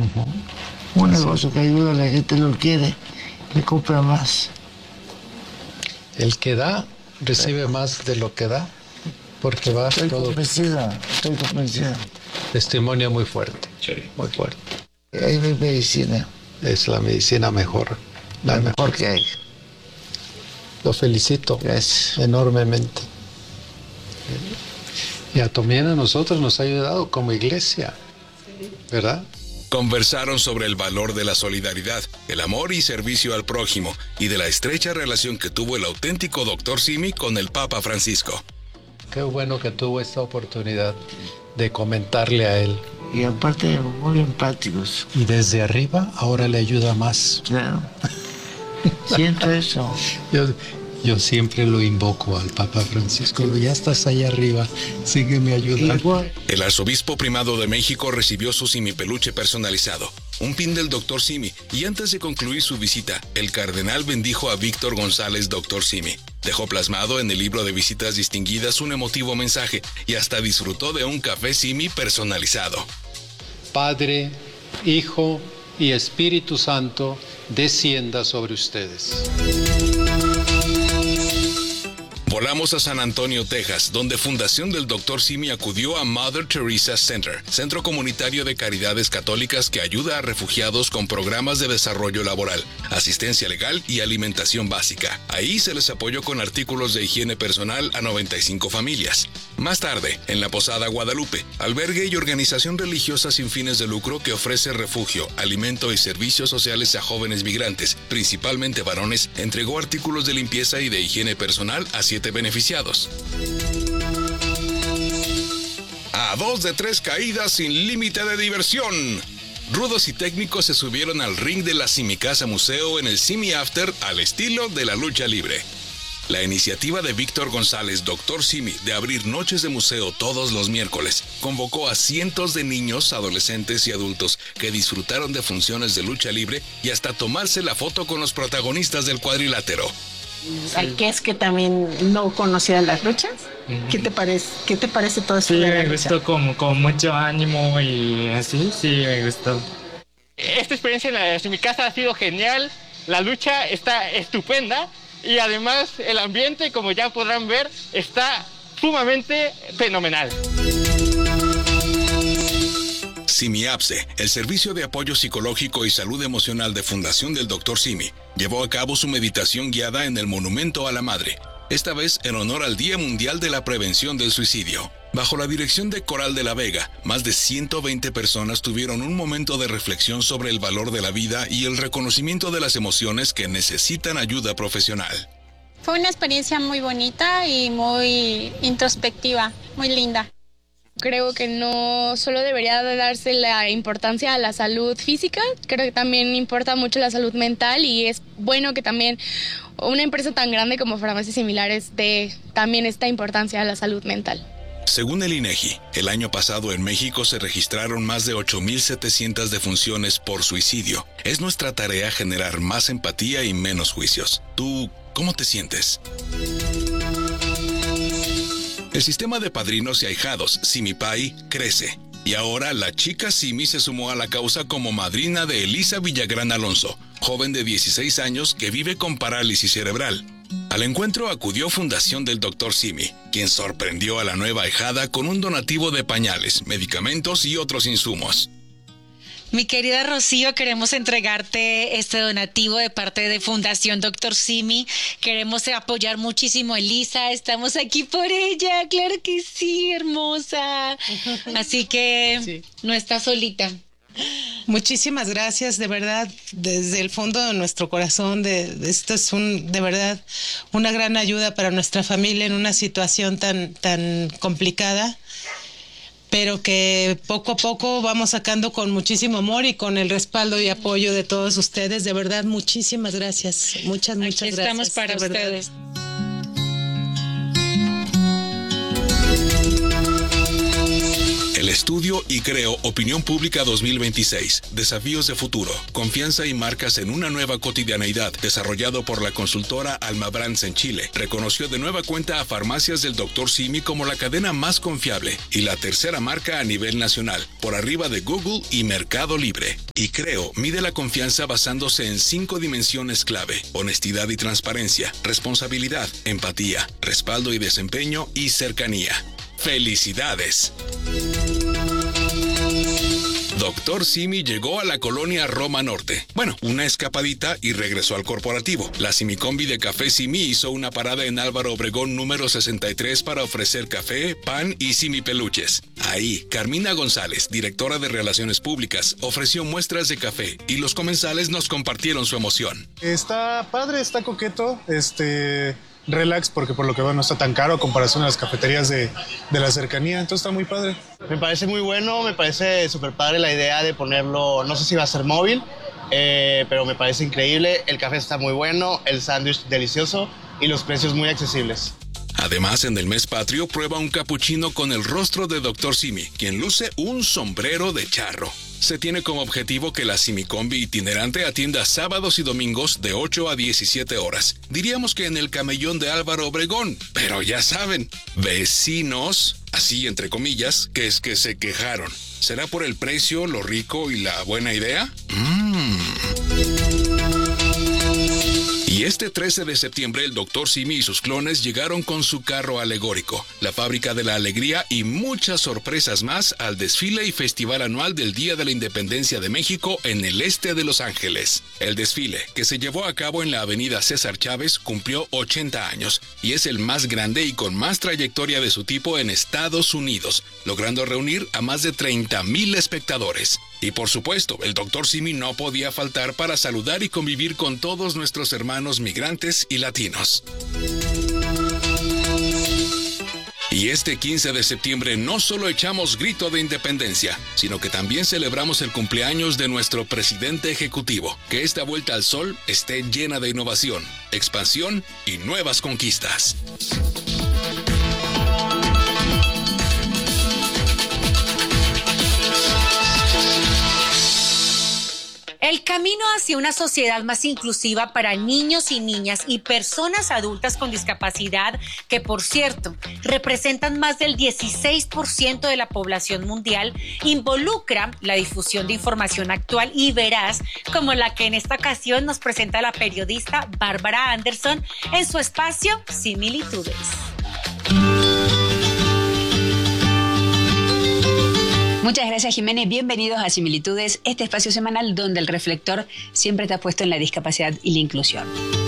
Un negocio que ayuda a la gente, lo quiere, le compra más. El que da, recibe más de lo que da, porque va Estoy todo. convencida. Testimonio muy fuerte, muy fuerte. Es mi medicina, Es la medicina mejor. la mejor que hay. Lo felicito Gracias. enormemente. Y también a nosotros nos ha ayudado como iglesia, ¿verdad? Conversaron sobre el valor de la solidaridad, el amor y servicio al prójimo y de la estrecha relación que tuvo el auténtico Dr. Simi con el Papa Francisco. Qué bueno que tuvo esta oportunidad de comentarle a él. Y aparte, muy empáticos. Y desde arriba ahora le ayuda más. Claro. Siento eso. Yo siempre lo invoco al Papa Francisco. Ya estás ahí arriba, sígueme ayudando. Igual. El arzobispo primado de México recibió su Simi peluche personalizado, un pin del Dr. Simi, y antes de concluir su visita, el cardenal bendijo a Víctor González Dr. Simi. Dejó plasmado en el libro de visitas distinguidas un emotivo mensaje y hasta disfrutó de un café Simi personalizado. Padre, Hijo y Espíritu Santo, descienda sobre ustedes. Volamos a San Antonio, Texas, donde Fundación del Dr. Simi acudió a Mother Teresa Center, centro comunitario de caridades católicas que ayuda a refugiados con programas de desarrollo laboral, asistencia legal y alimentación básica. Ahí se les apoyó con artículos de higiene personal a 95 familias. Más tarde, en la Posada Guadalupe, albergue y organización religiosa sin fines de lucro que ofrece refugio, alimento y servicios sociales a jóvenes migrantes, principalmente varones, entregó artículos de limpieza y de higiene personal a 7 beneficiados. A 2 de 3 caídas sin límite de diversión. Rudos y técnicos se subieron al ring de la Simicasa Museo en el Simi After al estilo de la lucha libre. La iniciativa de Víctor González, Dr. Simi, de abrir noches de museo todos los miércoles, convocó a cientos de niños, adolescentes y adultos que disfrutaron de funciones de lucha libre y hasta tomarse la foto con los protagonistas del cuadrilátero. Al que es que también no conocía las luchas. ¿Qué te parece? ¿Qué te parece todo esto? Sí, de la me lucha? gustó con mucho ánimo y así, sí, me gustó. Esta experiencia en mi casa ha sido genial, la lucha está estupenda y además el ambiente, como ya podrán ver, está sumamente fenomenal. SimiAPSE, el servicio de apoyo psicológico y salud emocional de Fundación del Dr. Simi, llevó a cabo su meditación guiada en el Monumento a la Madre, esta vez en honor al Día Mundial de la Prevención del Suicidio. Bajo la dirección de Coral de la Vega, más de 120 personas tuvieron un momento de reflexión sobre el valor de la vida y el reconocimiento de las emociones que necesitan ayuda profesional. Fue una experiencia muy bonita y muy introspectiva, muy linda. Creo que no solo debería darse la importancia a la salud física, creo que también importa mucho la salud mental y es bueno que también una empresa tan grande como Farmacias Similares dé también esta importancia a la salud mental. Según el INEGI, el año pasado en México se registraron más de 8,700 defunciones por suicidio. Es nuestra tarea generar más empatía y menos juicios. ¿Tú cómo te sientes? El sistema de padrinos y ahijados, Simipai, crece. Y ahora la chica Simi se sumó a la causa como madrina de Elisa Villagrán Alonso, joven de 16 años que vive con parálisis cerebral. Al encuentro acudió Fundación del Dr. Simi, quien sorprendió a la nueva ahijada con un donativo de pañales, medicamentos y otros insumos. Mi querida Rocío, queremos entregarte este donativo de parte de Fundación Dr. Simi. Queremos apoyar muchísimo a Elisa. Estamos aquí por ella. Claro que sí, hermosa. Así que sí, no estás solita. Muchísimas gracias, de verdad, desde el fondo de nuestro corazón. Esto es de verdad una gran ayuda para nuestra familia en una situación tan complicada, pero que poco a poco vamos sacando con muchísimo amor y con el respaldo y apoyo de todos ustedes. De verdad, muchísimas gracias. Muchas gracias. Estamos para ustedes. El estudio Y Creo Opinión Pública 2026. Desafíos de futuro. Confianza y marcas en una nueva cotidianeidad. Desarrollado por la consultora Alma Brands en Chile. Reconoció de nueva cuenta a Farmacias del Dr. Simi como la cadena más confiable y la tercera marca a nivel nacional, por arriba de Google y Mercado Libre. Y Creo mide la confianza basándose en 5 dimensiones clave: honestidad y transparencia, responsabilidad, empatía, respaldo y desempeño y cercanía. ¡Felicidades! Dr. Simi llegó a la colonia Roma Norte. Bueno, una escapadita y regresó al corporativo. La Simicombi de Café Simi hizo una parada en Álvaro Obregón número 63 para ofrecer café, pan y Simi peluches. Ahí, Carmina González, directora de Relaciones Públicas, ofreció muestras de café y los comensales nos compartieron su emoción. Está padre, está coqueto, relax, porque por lo que veo no está tan caro a comparación a las cafeterías de la cercanía, entonces está muy padre. Me parece muy bueno, me parece súper padre la idea de ponerlo, no sé si va a ser móvil, pero me parece increíble. El café está muy bueno, el sándwich delicioso y los precios muy accesibles. Además, en el mes patrio, prueba un capuchino con el rostro de Dr. Simi, quien luce un sombrero de charro. Se tiene como objetivo que la Simicombi itinerante atienda sábados y domingos de 8 a 17 horas. Diríamos que en el camellón de Álvaro Obregón, pero ya saben, vecinos, así entre comillas, que es que se quejaron. ¿Será por el precio, lo rico y la buena idea? Y este 13 de septiembre el Dr. Simi y sus clones llegaron con su carro alegórico, la Fábrica de la Alegría y muchas sorpresas más al desfile y festival anual del Día de la Independencia de México en el este de Los Ángeles. El desfile, que se llevó a cabo en la avenida César Chávez, cumplió 80 años y es el más grande y con más trayectoria de su tipo en Estados Unidos, logrando reunir a más de 30,000 espectadores. Y por supuesto, el Dr. Simi no podía faltar para saludar y convivir con todos nuestros hermanos migrantes y latinos. Y este 15 de septiembre no solo echamos grito de independencia, sino que también celebramos el cumpleaños de nuestro presidente ejecutivo. Que esta vuelta al sol esté llena de innovación, expansión y nuevas conquistas. El camino hacia una sociedad más inclusiva para niños y niñas y personas adultas con discapacidad, que por cierto representan más del 16% de la población mundial, involucra la difusión de información actual y veraz, como la que en esta ocasión nos presenta la periodista Bárbara Anderson en su espacio Similitudes. Muchas gracias, Jiménez. Bienvenidos a Similitudes, este espacio semanal donde el reflector siempre está puesto en la discapacidad y la inclusión.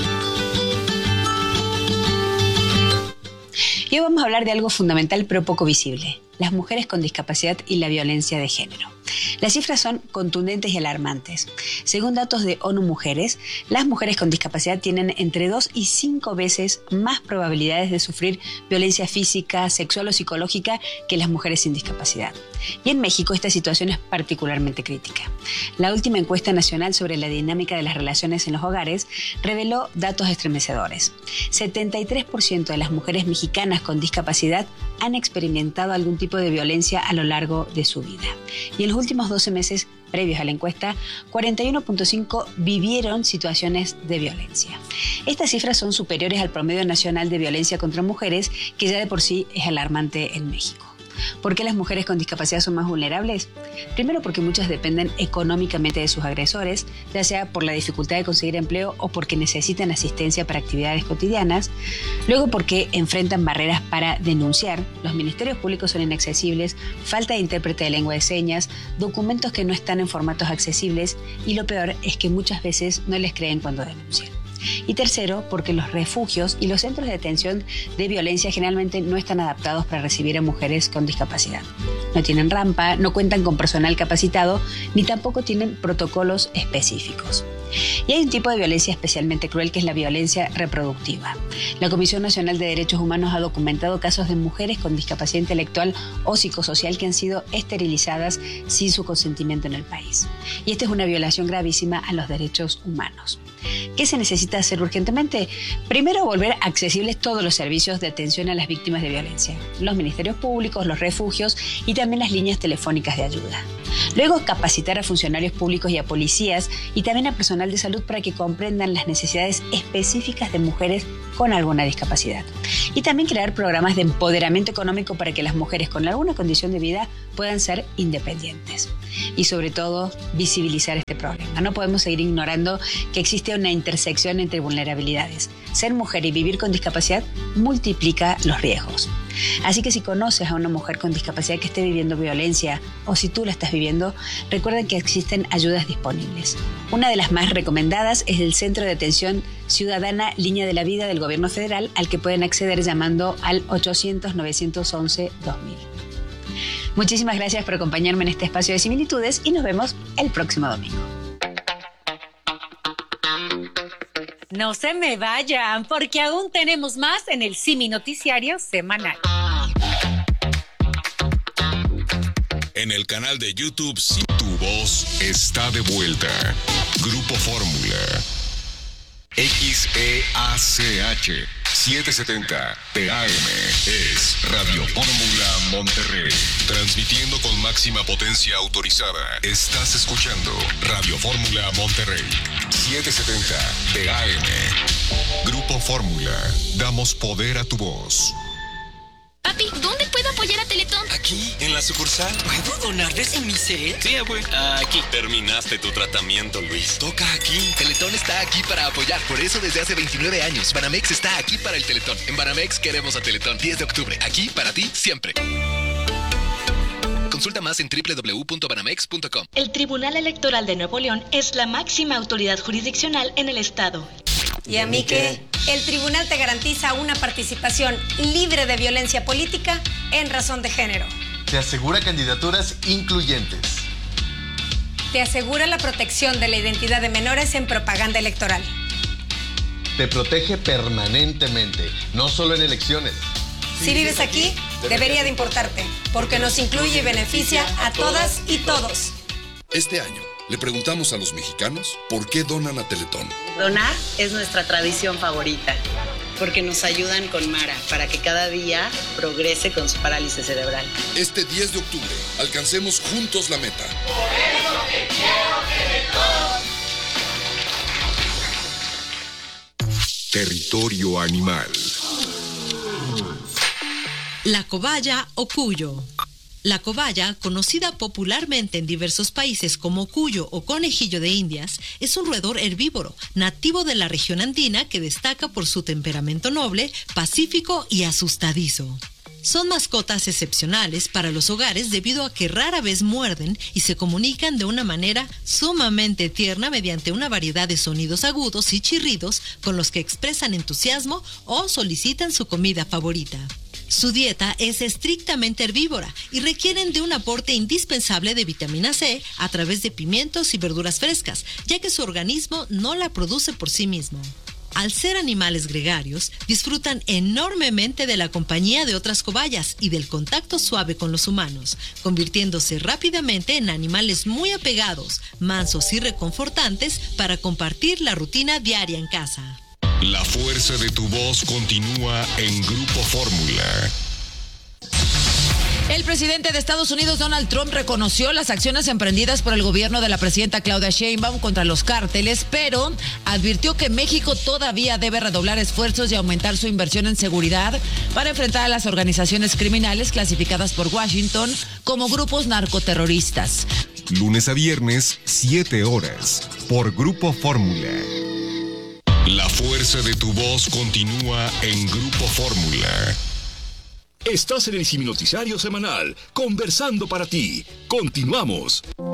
Y hoy vamos a hablar de algo fundamental pero poco visible: las mujeres con discapacidad y la violencia de género. Las cifras son contundentes y alarmantes. Según datos de ONU Mujeres, las mujeres con discapacidad tienen entre 2 y 5 veces más probabilidades de sufrir violencia física, sexual o psicológica que las mujeres sin discapacidad. Y en México esta situación es particularmente crítica. La última encuesta nacional sobre la dinámica de las relaciones en los hogares reveló datos estremecedores. 73% de las mujeres mexicanas con discapacidad han experimentado algún tipo de violencia a lo largo de su vida. Y en los últimos 12 meses previos a la encuesta, 41.5 vivieron situaciones de violencia. Estas cifras son superiores al promedio nacional de violencia contra mujeres, que ya de por sí es alarmante en México. ¿Por qué las mujeres con discapacidad son más vulnerables? Primero, porque muchas dependen económicamente de sus agresores, ya sea por la dificultad de conseguir empleo o porque necesitan asistencia para actividades cotidianas. Luego, porque enfrentan barreras para denunciar. Los ministerios públicos son inaccesibles, falta de intérprete de lengua de señas, documentos que no están en formatos accesibles y lo peor es que muchas veces no les creen cuando denuncian. Y tercero, porque los refugios y los centros de detención de violencia generalmente no están adaptados para recibir a mujeres con discapacidad. No tienen rampa, no cuentan con personal capacitado, ni tampoco tienen protocolos específicos. Y hay un tipo de violencia especialmente cruel, que es la violencia reproductiva. La Comisión Nacional de Derechos Humanos ha documentado casos de mujeres con discapacidad intelectual o psicosocial que han sido esterilizadas sin su consentimiento en el país. Y esta es una violación gravísima a los derechos humanos. ¿Qué se necesita hacer urgentemente? Primero, volver accesibles todos los servicios de atención a las víctimas de violencia, los ministerios públicos, los refugios y también las líneas telefónicas de ayuda. Luego, capacitar a funcionarios públicos y a policías y también a personal de salud para que comprendan las necesidades específicas de mujeres con alguna discapacidad. Y también crear programas de empoderamiento económico para que las mujeres con alguna condición de vida puedan ser independientes. Y sobre todo, visibilizar este problema. No podemos seguir ignorando que existe una intersección entre vulnerabilidades. Ser mujer y vivir con discapacidad multiplica los riesgos. Así que si conoces a una mujer con discapacidad que esté viviendo violencia o si tú la estás viviendo, recuerden que existen ayudas disponibles. Una de las más recomendadas es el Centro de Atención Ciudadana Línea de la Vida del Gobierno Federal, al que pueden acceder llamando al 800-911-2000. Muchísimas gracias por acompañarme en este espacio de similitudes y nos vemos el próximo domingo. No se me vayan, porque aún tenemos más en el Simi Noticiario Semanal. En el canal de YouTube, tu voz está de vuelta. Grupo Fórmula. XEACH 770 TAM es Radio Fórmula Monterrey. Transmitiendo con máxima potencia autorizada. Estás escuchando Radio Fórmula Monterrey 770 TAM. Grupo Fórmula. Damos poder a tu voz. Papi, ¿dónde puedo apoyar a Teletón? Aquí, en la sucursal. ¿Puedo donar desde mi set? Sí, abue. Aquí. Terminaste tu tratamiento, Luis. Toca aquí. Teletón está aquí para apoyar. Por eso desde hace 29 años, Banamex está aquí para el Teletón. En Banamex queremos a Teletón. 10 de octubre. Aquí para ti, siempre. Consulta más en www.banamex.com. El Tribunal Electoral de Nuevo León es la máxima autoridad jurisdiccional en el estado. ¿Y a mí qué? El tribunal te garantiza una participación libre de violencia política en razón de género. Te asegura candidaturas incluyentes. Te asegura la protección de la identidad de menores en propaganda electoral. Te protege permanentemente, no solo en elecciones. Si vives aquí, debería de importarte, porque nos incluye y beneficia a todas y todos. Este año, le preguntamos a los mexicanos por qué donan a Teletón. Donar es nuestra tradición favorita, porque nos ayudan con Mara para que cada día progrese con su parálisis cerebral. Este 10 de octubre, alcancemos juntos la meta. Por eso te quiero, Teletón. Territorio animal. La cobaya o cuyo. La cobaya, conocida popularmente en diversos países como cuyo o conejillo de Indias, es un roedor herbívoro, nativo de la región andina que destaca por su temperamento noble, pacífico y asustadizo. Son mascotas excepcionales para los hogares debido a que rara vez muerden y se comunican de una manera sumamente tierna mediante una variedad de sonidos agudos y chirridos con los que expresan entusiasmo o solicitan su comida favorita. Su dieta es estrictamente herbívora y requieren de un aporte indispensable de vitamina C a través de pimientos y verduras frescas, ya que su organismo no la produce por sí mismo. Al ser animales gregarios, disfrutan enormemente de la compañía de otras cobayas y del contacto suave con los humanos, convirtiéndose rápidamente en animales muy apegados, mansos y reconfortantes para compartir la rutina diaria en casa. La fuerza de tu voz continúa en Grupo Fórmula. El presidente de Estados Unidos, Donald Trump, reconoció las acciones emprendidas por el gobierno de la presidenta Claudia Sheinbaum contra los cárteles, pero advirtió que México todavía debe redoblar esfuerzos y aumentar su inversión en seguridad para enfrentar a las organizaciones criminales clasificadas por Washington como grupos narcoterroristas. Lunes a viernes, 7 horas, por Grupo Fórmula. La fuerza de tu voz continúa en Grupo Fórmula. Estás en el Simi Noticiario Semanal, conversando para ti. Continuamos.